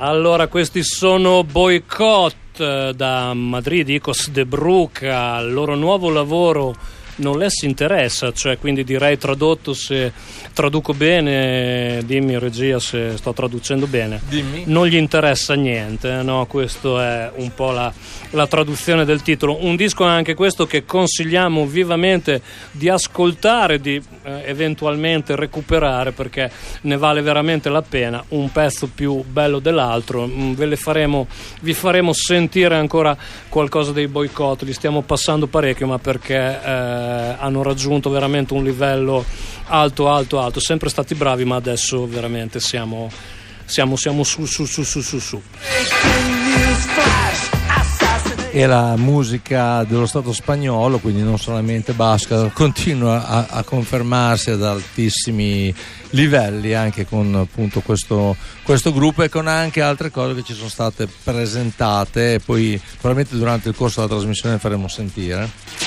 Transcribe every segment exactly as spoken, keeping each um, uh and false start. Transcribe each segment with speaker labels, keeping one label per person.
Speaker 1: Allora, questi sono Boycott da Madrid, Icos de Bruca, il loro nuovo lavoro non les interessa, cioè quindi direi tradotto, se traduco bene, dimmi regia se sto traducendo bene.
Speaker 2: Dimmi.
Speaker 1: Non gli interessa niente, no? Questo è un po' la, la traduzione del titolo. Un disco anche questo che consigliamo vivamente di ascoltare, di eh, eventualmente recuperare, perché ne vale veramente la pena, un pezzo più bello dell'altro. Ve le faremo, vi faremo sentire ancora qualcosa dei Boycott, li stiamo passando parecchio, ma perché eh, hanno raggiunto veramente un livello alto alto alto, sempre stati bravi, ma adesso veramente siamo siamo, siamo su su su su su su
Speaker 2: E la musica dello Stato spagnolo, quindi non solamente basca, continua a, a confermarsi ad altissimi livelli, anche con appunto questo, questo gruppo, e con anche altre cose che ci sono state presentate e poi probabilmente durante il corso della trasmissione faremo sentire.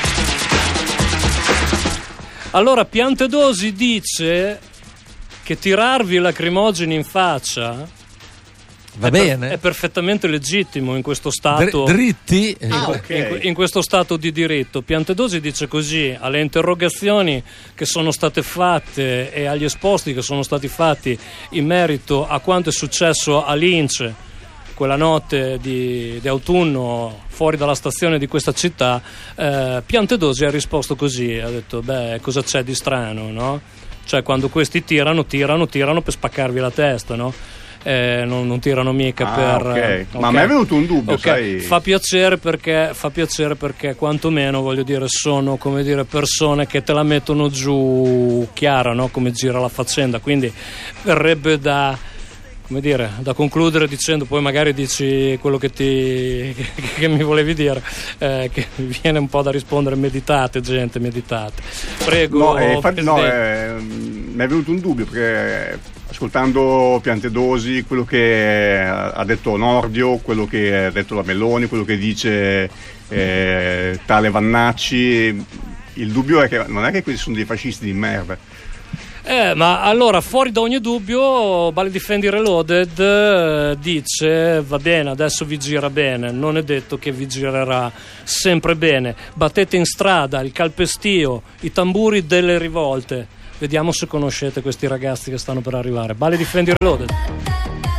Speaker 1: Allora, Piantedosi dice che tirarvi i lacrimogeni in faccia
Speaker 2: va
Speaker 1: è
Speaker 2: bene,
Speaker 1: per, è perfettamente legittimo in questo stato.
Speaker 2: Dr- dritti
Speaker 1: in,
Speaker 3: ah, okay.
Speaker 1: in, in questo stato di diritto. Piantedosi dice così: alle interrogazioni che sono state fatte e agli esposti che sono stati fatti in merito a quanto è successo a Lince quella notte di, di autunno fuori dalla stazione di questa città, eh, Piantedosi ha risposto così, ha detto: beh, cosa c'è di strano, no? Cioè, quando questi tirano, tirano, tirano per spaccarvi la testa, no? Eh, non, non tirano mica
Speaker 3: ah,
Speaker 1: per
Speaker 3: okay.
Speaker 1: Okay.
Speaker 3: Ma a me è venuto un dubbio,
Speaker 1: okay.
Speaker 3: sai?
Speaker 1: Fa piacere perché fa piacere perché quantomeno, voglio dire, sono, come dire, persone che te la mettono giù chiara, no? Come gira la faccenda, quindi verrebbe da, come dire, da concludere dicendo, poi magari dici quello che ti che, che mi volevi dire, eh, che viene un po' da rispondere: meditate gente, meditate, prego.
Speaker 3: No, eh, infatti, no eh, mi è venuto un dubbio perché ascoltando Piantedosi, quello che ha detto Nordio, quello che ha detto la Meloni, quello che dice eh, tale Vannacci, il dubbio è che non è che questi sono dei fascisti di merda.
Speaker 1: Eh, ma allora, fuori da ogni dubbio, Bali Difendi Reloaded eh, dice: va bene, adesso vi gira bene, non è detto che vi girerà sempre bene, battete in strada il calpestio, i tamburi delle rivolte. Vediamo se conoscete questi ragazzi che stanno per arrivare. Bali Difendi Reloaded.